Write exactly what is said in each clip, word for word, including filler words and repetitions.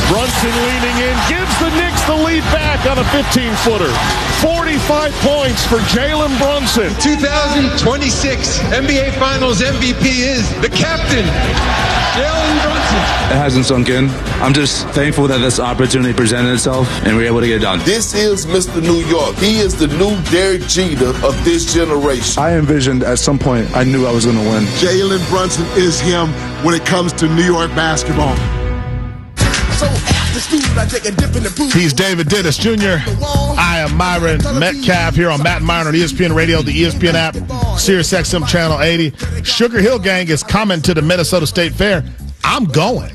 Brunson leaning in, gives the Knicks the lead back on a fifteen-footer. forty-five points for Jalen Brunson. twenty twenty-six N B A Finals M V P is the captain, Jalen Brunson. It hasn't sunk in. I'm just thankful that this opportunity presented itself and we were able to get it done. This is Mister New York. He is the new Derek Jeter of this generation. I envisioned at some point I knew I was going to win. Jalen Brunson is him when it comes to New York basketball. So after school, I take a dip in the pool. He's David Dennis Junior I am Myron Metcalf here on Matt and Myron on E S P N Radio, the E S P N app, Sirius X M Channel eighty. Sugar Hill Gang is coming to the Minnesota State Fair. I'm going.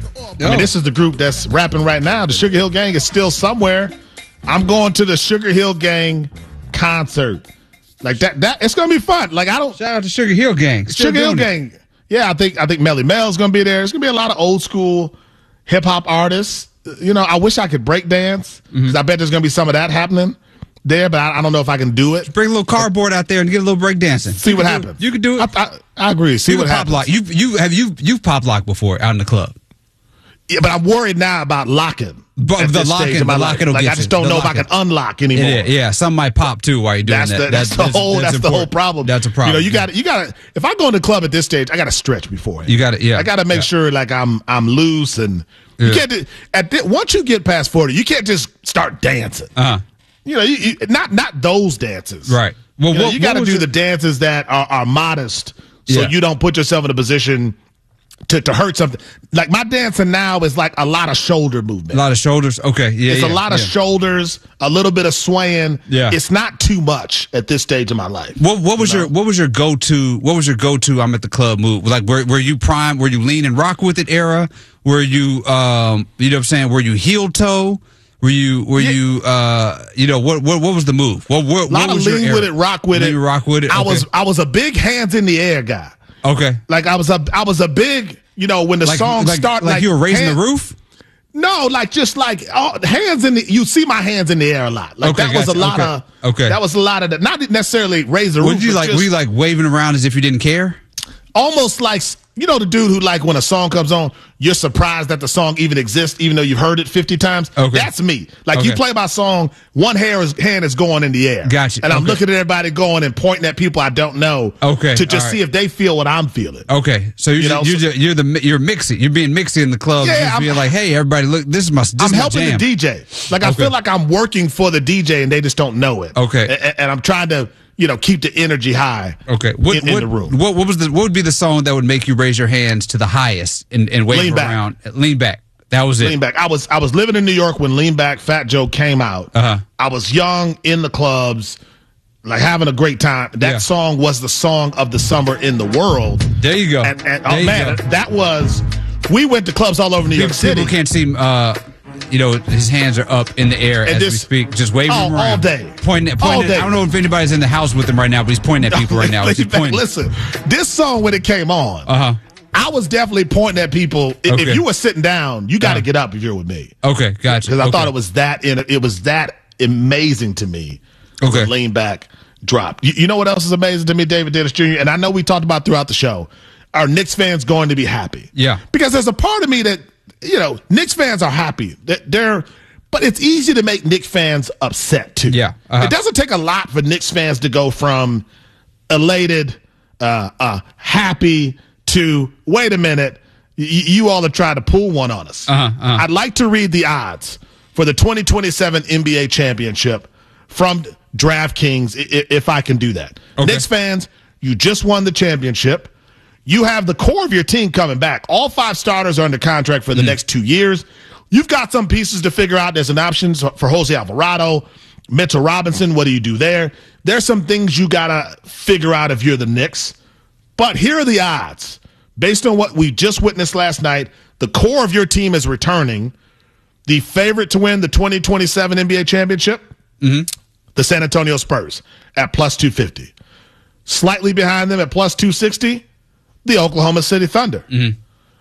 I mean, this is the group that's rapping right now. The Sugar Hill Gang is still somewhere. I'm going to the Sugar Hill Gang concert. Like that, that it's gonna be fun. Like I don't shout out to Sugar Hill Gang. Still Sugar Hill it. Gang. Yeah, I think I think Melly Mel's gonna be there. It's gonna be a lot of old school hip hop artists. You know, I wish I could break dance because mm-hmm. I bet there's gonna be some of that happening there, but I, I don't know if I can do it. Just bring a little cardboard out there and get a little break dancing. See you what Do, happens. you can do it. I, I, I agree. See you what pop happens. Lock. You you have you you've pop locked before out in the club. Yeah, but I'm worried now about locking. But the locking, the locking will like, get I just you. don't the know locking. if I can unlock anymore. Yeah, yeah, some might pop too while you're doing that's that. The, that's, that's the whole. That's, that's the whole problem. That's a problem. You know, you got you got to. If I go in the club at this stage, I got to stretch before. You got to. Yeah, I got to make yeah. sure like I'm I'm loose and you yeah. can't. At the, once you get past forty, you can't just start dancing. Uh huh. You know, you, you, not not those dances. Right. Well, you, know, you got to do your... the dances that are, are modest, so yeah. you don't put yourself in a position to, to hurt something. Like my dancing now is like a lot of shoulder movement. A lot of shoulders. Okay. Yeah. It's yeah, a lot of yeah. shoulders, a little bit of swaying. Yeah. It's not too much at this stage of my life. What what was you know? your what was your go to what was your go to I'm at the club move? Like were were you prime, were you lean and rock with it era? Were you um you know what I'm saying? Were you heel toe? Were you were yeah. you uh you know what what what was the move? What what, a lot what was of lean your with it, rock with lean it. rock with it. I okay. was I was a big hands in the air guy. Okay. Like I was a I was a big, you know, when the like, song like, start like, like you were raising hand, the roof? No, like just like oh, hands in the you see my hands in the air a lot. Like okay, that was gotcha. a lot okay. of okay. That was a lot of that. Not necessarily raise the roof. Would you like just, were you like waving around as if you didn't care? Almost like, you know, the dude who like when a song comes on, you're surprised that the song even exists, even though you've heard it fifty times. Okay. That's me. Like okay. you play my song, one hair is, hand is going in the air. Gotcha. And I'm okay. looking at everybody going and pointing at people I don't know. Okay. To just right. see if they feel what I'm feeling. Okay. So you're you know, you're, so, you're the you're mixing. You're being mixy in the club. Yeah, just I'm, being like, hey, everybody, look, this is my. This I'm is my helping jam. the D J. Like I okay. feel like I'm working for the D J and they just don't know it. Okay. And, and I'm trying to, you know, keep the energy high. Okay. What, in, in what, the room. What, what was the what would be the song that would make you raise your hands to the highest and, and wave Lean back. around? Lean back. That was it. Lean back. I was I was living in New York when Lean Back Fat Joe came out. Uh-huh. I was young in the clubs, like having a great time. That yeah. song was the song of the summer in the world. There you go. And, and there oh man, go. that was. We went to clubs all over New people, York City. People can't see. Uh, you know, his hands are up in the air and as this, we speak, just waving all, them around. all day, pointing, pointing all at, day. I don't know if anybody's in the house with him right now, but he's pointing at people right now. He's pointing. Listen, this song when it came on, uh huh. I was definitely pointing at people. If, okay. if you were sitting down, you got to uh-huh. get up if you're with me. Okay, gotcha. Because I okay. thought it was that. In, it was that amazing to me. Okay, Lean Back drop. You, you know what else is amazing to me, David Dennis Junior? And I know we talked about throughout the show. Are Knicks fans going to be happy? Yeah, because there's a part of me that you know Knicks fans are happy. They're, but it's easy to make Knicks fans upset too. Yeah, uh-huh. It doesn't take a lot for Knicks fans to go from elated, uh, uh, happy to wait a minute. Y- you all are trying to pull one on us. Uh-huh, uh-huh. I'd like to read the odds for the twenty twenty-seven N B A championship from DraftKings, if I can do that. Okay. Knicks fans, you just won the championship. You have the core of your team coming back. All five starters are under contract for the mm. next two years. You've got some pieces to figure out. There's an option for Jose Alvarado, Mitchell Robinson. What do you do there? There's some things you got to figure out if you're the Knicks. But here are the odds. Based on what we just witnessed last night, the core of your team is returning. The favorite to win the twenty twenty-seven N B A championship, mm-hmm. the San Antonio Spurs at plus two fifty. Slightly behind them at plus two sixty, the Oklahoma City Thunder. Mm-hmm.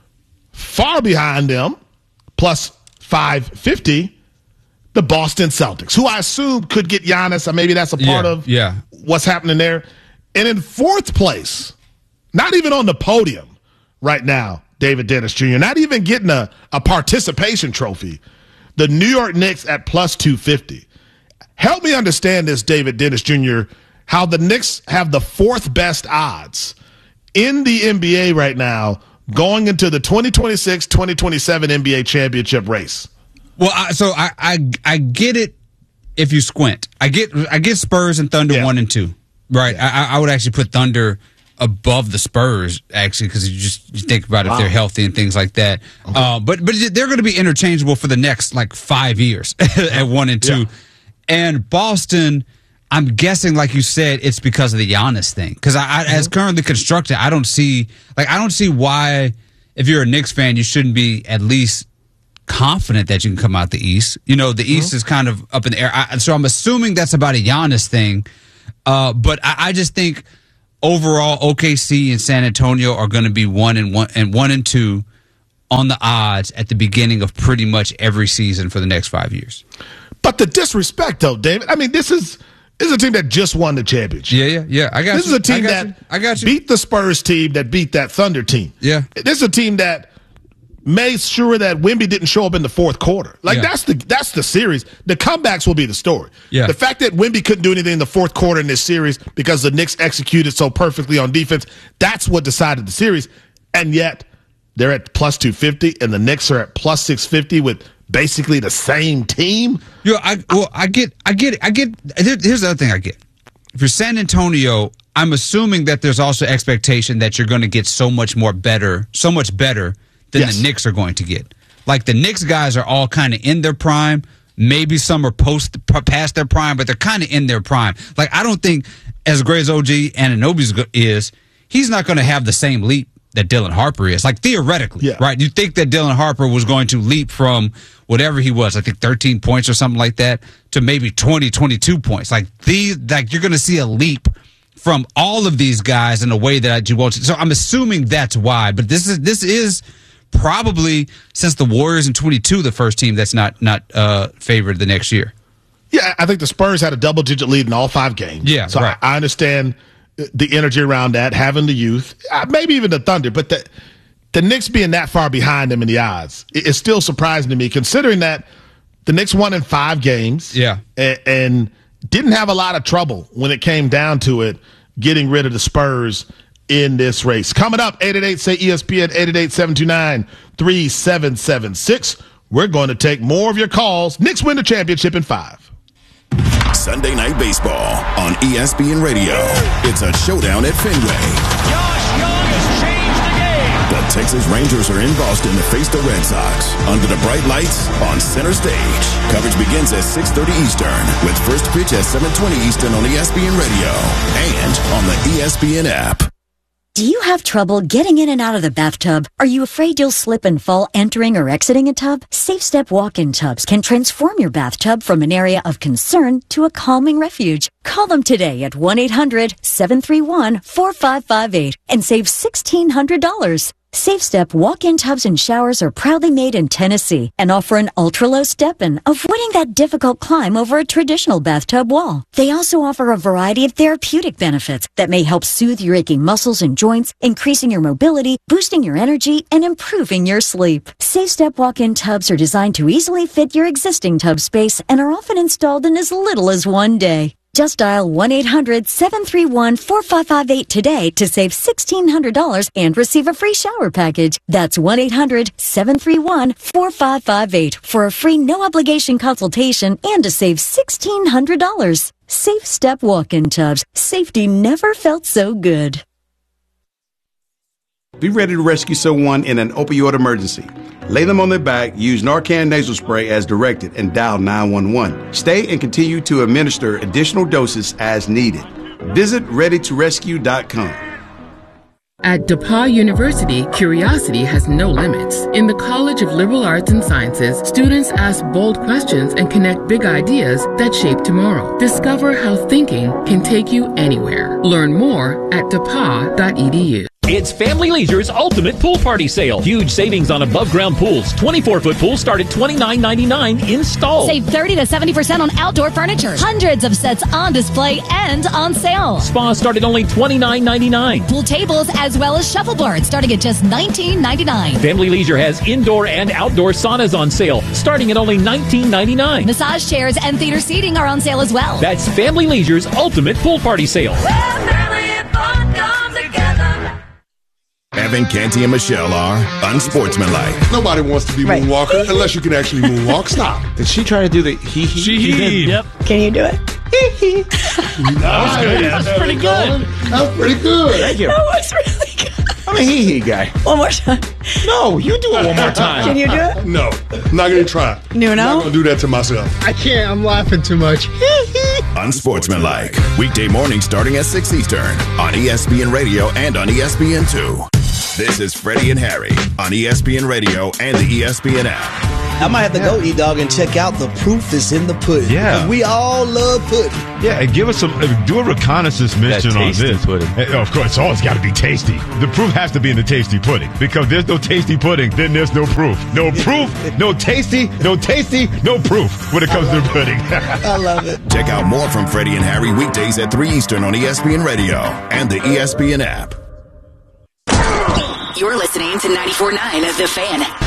Far behind them, plus five fifty, the Boston Celtics, who I assume could get Giannis, or maybe that's a part yeah, of yeah. what's happening there. And in fourth place, not even on the podium right now, David Dennis Junior Not even getting a, a participation trophy. The New York Knicks at plus two fifty. Help me understand this, David Dennis Junior, how the Knicks have the fourth best odds in the N B A right now going into the twenty twenty-six twenty twenty-seven N B A championship race. Well, I, so I, I I get it if you squint. I get I get Spurs and Thunder Yeah. one and two. Right. I, I would actually put Thunder above the Spurs, actually, because you just you think about Wow. if they're healthy and things like that. Okay. Uh, but but they're going to be interchangeable for the next like five years at one and two. Yeah. And Boston, I'm guessing, like you said, it's because of the Giannis thing. Because I, I mm-hmm. as currently constructed, I don't see like I don't see why, if you're a Knicks fan, you shouldn't be at least confident that you can come out the East. You know, the mm-hmm. East is kind of up in the air. I, so I'm assuming that's about a Giannis thing. Uh, but I, I just think overall, O K C and San Antonio are going to be one and one and one and two on the odds at the beginning of pretty much every season for the next five years. But the disrespect, though, David. I mean, this is this is a team that just won the championship. Yeah, yeah, yeah. I got this you. is a team I got that you. I got you. beat the Spurs team that beat that Thunder team. Yeah. This is a team that made sure that Wemby didn't show up in the fourth quarter. Like, yeah. that's the that's the series. The comebacks will be the story. Yeah. The fact that Wemby couldn't do anything in the fourth quarter in this series because the Knicks executed so perfectly on defense, that's what decided the series. And yet, they're at plus two fifty, and the Knicks are at plus six fifty with basically the same team. Yo, I well, I get, I get, it, I get. Here, here's the other thing I get. If you're San Antonio, I'm assuming that there's also expectation that you're going to get so much more better, so much better than yes. the Knicks are going to get. Like the Knicks guys are all kind of in their prime. Maybe some are post past their prime, but they're kind of in their prime. Like I don't think, as great as O G Anunoby is, he's not going to have the same leap that Dylan Harper is. Like theoretically, yeah. right? You think that Dylan Harper was going to leap from whatever he was, I think thirteen points or something like that, to maybe twenty, twenty-two points. Like these, like you're going to see a leap from all of these guys in a way that you won't. So I'm assuming that's why. But this is this is probably, since the Warriors in twenty-two, the first team that's not not uh, favored the next year. Yeah, I think the Spurs had a double-digit lead in all five games. Yeah, so right. I, I understand the energy around that, having the youth, uh, maybe even the Thunder, but the the Knicks being that far behind them in the odds is still surprising to me, considering that the Knicks won in five games. Yeah, and, and didn't have a lot of trouble when it came down to it, getting rid of the Spurs in this race. Coming up, eight eight eight, say E S P N, eight eight eight, seven two nine, three seven seven six. We're going to take more of your calls. Knicks win the championship in five. Sunday Night Baseball on E S P N Radio. It's a showdown at Fenway. Josh Young has changed the game. The Texas Rangers are in Boston to face the Red Sox under the bright lights on center stage. Coverage begins at six thirty Eastern with first pitch at seven twenty Eastern on E S P N Radio and on the E S P N app. Do you have trouble getting in and out of the bathtub? Are you afraid you'll slip and fall entering or exiting a tub? Safe Step walk-in tubs can transform your bathtub from an area of concern to a calming refuge. Call them today at one eight hundred, seven three one, four five five eight and save sixteen hundred dollars. Safe Step walk-in tubs and showers are proudly made in Tennessee and offer an ultra-low step-in, avoiding that difficult climb over a traditional bathtub wall. They also offer a variety of therapeutic benefits that may help soothe your aching muscles and joints, increasing your mobility, boosting your energy, and improving your sleep. Safe Step walk-in tubs are designed to easily fit your existing tub space and are often installed in as little as one day. Just dial one eight hundred, seven three one, four five five eight today to save sixteen hundred dollars and receive a free shower package. That's one eight hundred, seven three one, four five five eight for a free no-obligation consultation and to save sixteen hundred dollars. Safe Step walk-in tubs. Safety never felt so good. Be ready to rescue someone in an opioid emergency. Lay them on their back, use Narcan nasal spray as directed, and dial nine one one. Stay and continue to administer additional doses as needed. Visit ready to rescue dot com. At DePauw University, curiosity has no limits. In the College of Liberal Arts and Sciences, students ask bold questions and connect big ideas that shape tomorrow. Discover how thinking can take you anywhere. Learn more at depaw dot e d u. It's Family Leisure's ultimate pool party sale. Huge savings on above-ground pools. twenty-four foot pools start at twenty-nine ninety-nine installed. Save thirty to seventy percent on outdoor furniture. Hundreds of sets on display and on sale. Spas start at only twenty-nine ninety-nine. Pool tables as well as shuffleboards starting at just nineteen ninety-nine. Family Leisure has indoor and outdoor saunas on sale starting at only nineteen ninety-nine. Massage chairs and theater seating are on sale as well. That's Family Leisure's ultimate pool party sale. Evan, Canty, and Michelle are unsportsmanlike. Nobody wants to be Right. Moonwalker unless you can actually moonwalk. Stop. Did she try to do the hee hee? She hee. Yep. Can you do it? That was good. That's pretty good. That's pretty good. Thank you. That was really good. I'm a hee hee guy. One more time. No, you do it one more time. Can you do it? No, I'm not going to try. No, I'm no? not going to do that to myself. I can't. I'm laughing too much. Unsportsmanlike. Weekday morning starting at six Eastern on E S P N Radio and on E S P N two. This is Freddie and Harry on E S P N Radio and the E S P N app. I might have to go, E-Dog, and check out The Proof is in the Pudding. Yeah. Because we all love pudding. Yeah, and give us some, uh, do a reconnaissance mission on this. Pudding. Uh, of course, it's always got to be tasty. The proof has to be in the tasty pudding because if there's no tasty pudding, then there's no proof. No proof, no tasty, no tasty, no proof when it comes to pudding. I love it. Check out more from Freddie and Harry weekdays at three Eastern on E S P N Radio and the E S P N app. You're listening to ninety-four point nine The Fan.